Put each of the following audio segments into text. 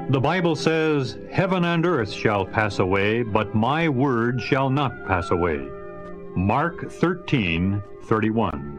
The Bible says, "Heaven and earth shall pass away, but my word shall not pass away." Mark 13:31.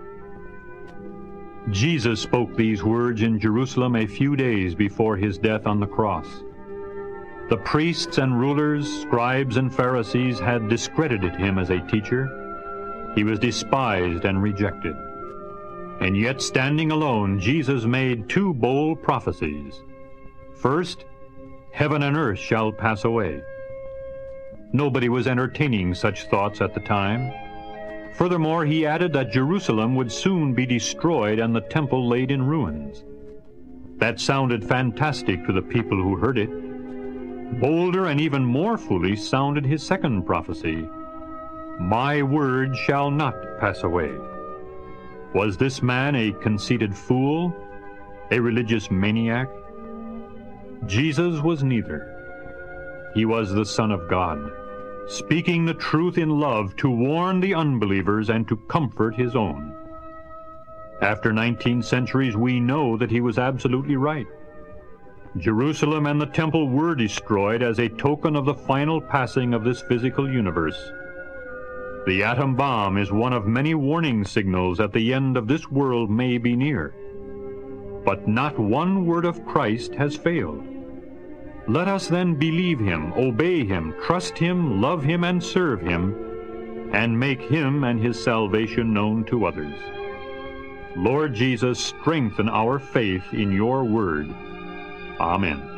Jesus spoke these words in Jerusalem a few days before his death on the cross. The priests and rulers, scribes and Pharisees had discredited him as a teacher. He was despised and rejected. And yet, standing alone, Jesus made two bold prophecies. First, heaven and earth shall pass away. Nobody was entertaining such thoughts at the time. Furthermore, he added that Jerusalem would soon be destroyed and the temple laid in ruins. That sounded fantastic to the people who heard it. Bolder and even more foolish sounded his second prophecy, "My word shall not pass away." Was this man a conceited fool, a religious maniac? Jesus was neither. He was the Son of God, speaking the truth in love to warn the unbelievers and to comfort his own. After 19 centuries, we know that he was absolutely right. Jerusalem and the temple were destroyed as a token of the final passing of this physical universe. The atom bomb is one of many warning signals that the end of this world may be near. But not one word of Christ has failed. Let us then believe him, obey him, trust him, love him, and serve him, and make him and his salvation known to others. Lord Jesus, strengthen our faith in your word. Amen.